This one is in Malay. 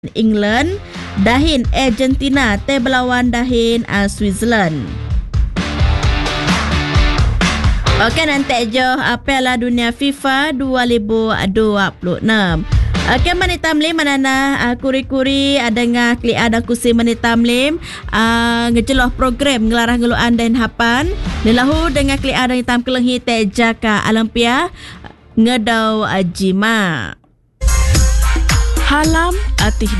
England, dahin Argentina teh berlawan dahin Switzerland. Okey, nanti je Piala Dunia FIFA 2026. Okey, manita mlim manana kuri-kuri dengan klik ada kursi manita mlim ngejeloh program ngelarah ngeluan dan hapan lelahu dengan klik ada hitam kelenghi te jaka Olympia ngedau jima. Halam atih